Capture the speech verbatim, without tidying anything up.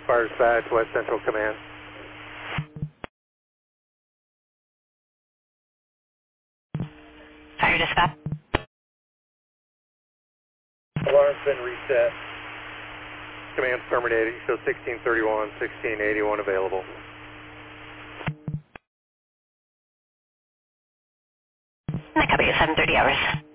Fire Dispatch, West Central Command. Fire Dispatch. Alarm's been reset. Command terminated. You show sixteen thirty-one, sixteen eighty-one available. I copy you, seven thirty hours.